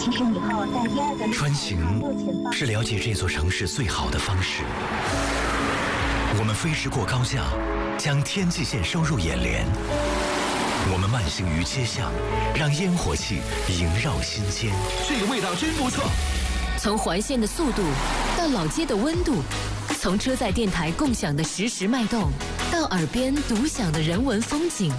其实以后在第二个穿行是了解这座城市最好的方式。我们飞驰过高架，将天际线收入眼帘。我们慢行于街巷，让烟火气萦绕心间。 这个味道真不错。 从环线的速度到老街的温度，从车载电台共享的实时脉动，到耳边独享的人文风景。